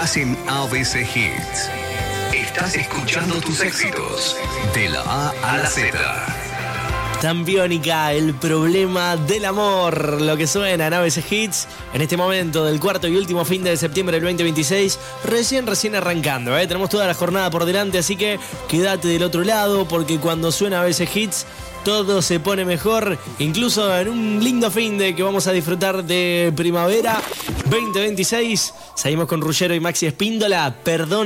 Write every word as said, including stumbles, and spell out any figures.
Estás en A B C Hits. Estás escuchando tus éxitos de la A a la Z. Tan Biónica, el problema del amor, lo que suena en A B C Hits en este momento del cuarto y último fin de septiembre del veinte veintiséis, recién, recién arrancando, ¿eh? Tenemos toda la jornada por delante, así que quédate del otro lado porque cuando suena A B C Hits todo se pone mejor, incluso en un lindo fin de que vamos a disfrutar de primavera veinte veintiséis. Seguimos con Ruggiero y Maxi Espíndola, perdón.